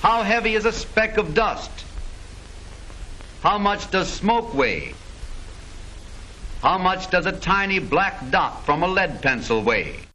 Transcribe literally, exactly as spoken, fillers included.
How heavy is a speck of dust? How much does smoke weigh? How much does a tiny black dot from a lead pencil weigh?